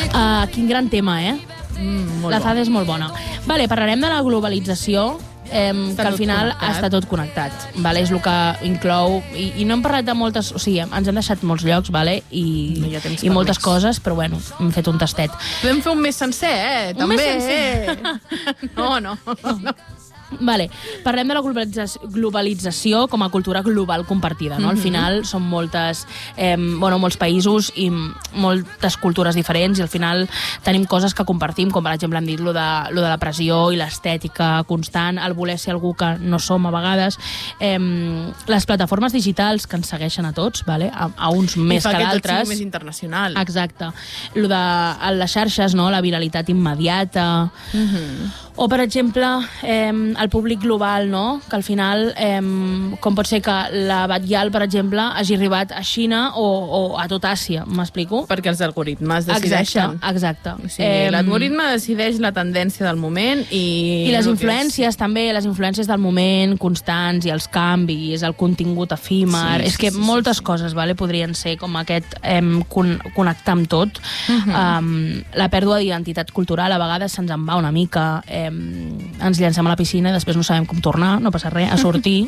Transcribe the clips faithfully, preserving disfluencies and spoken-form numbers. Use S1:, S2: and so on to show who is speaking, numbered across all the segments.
S1: Uh, quin gran tema, eh?
S2: Mm,
S1: la Zada és molt bona. Vale, parlarem de la globalització, eh, que al final
S2: connectat.
S1: està tot connectat. Vale? És el que inclou... I, I no hem parlat de moltes... O sigui, ens han deixat molts llocs, vale? I,
S2: No hi ha temps
S1: i
S2: per
S1: moltes
S2: més.
S1: coses, però bueno, hem fet un tastet.
S2: Podem fer un mes sencer, eh?
S1: Un
S2: També.
S1: mes sencer.
S2: No, no. no.
S1: Vale, parlem de la globalització, globalització com a cultura global compartida, no? Al final són moltes, eh, bueno, molts països i moltes cultures diferents i al final tenim coses que compartim, com per exemple hem dit lo de, lo de la pressió i l'estètica constant, el voler ser algú que no som a vegades, eh, les plataformes digitals que ens segueixen a tots, vale? a, a uns més que
S2: I fa que tot
S1: d'altres.
S2: sigui més internacional.
S1: Exacte. Lo de a les xarxes, no? La viralitat immediata.
S2: Mhm.
S1: O, per exemple, eh, el públic global, no? Que al final, eh, com pot ser que la Batllal, per exemple, hagi arribat a Xina o, o a tot Àsia, m'explico?
S2: Perquè els algoritmes
S1: Exacte,
S2: decideixen.
S1: exacte.
S2: O sigui,
S1: Em,
S2: l'algoritme decideix la tendència del moment i...
S1: I les
S2: el que
S1: influències també, les influències del moment constants i els canvis, el contingut efímer...
S2: Sí,
S1: és que
S2: sí, sí,
S1: moltes
S2: sí.
S1: coses vale, podrien ser com aquest em, con connectar amb tot. Uh -huh. um, la pèrdua d'identitat cultural a vegades se'ns en va una mica. Em, ens llancem a la piscina i després no sabem com tornar, no passa res, a sortir.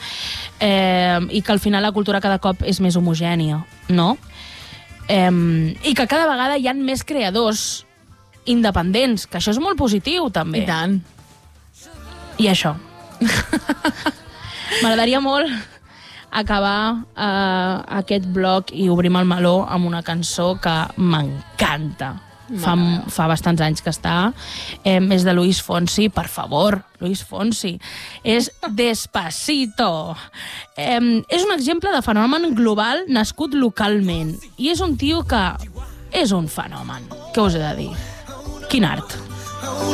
S1: eh, I que al final la cultura cada cop és més homogènia, no? Eh, I que cada vegada hi ha més creadors independents, que això és molt positiu, també.
S2: I tant.
S1: I això. M'agradaria molt acabar eh, aquest bloc i obrim el meló amb una cançó que m'encanta. Fa, fa bastants anys que està. Eh, és de Luis Fonsi, per favor, Luis Fonsi. És Despacito. Eh, és un exemple de fenomen global nascut localment. I és un tio que és un fenomen. Què us he de dir? Quin art.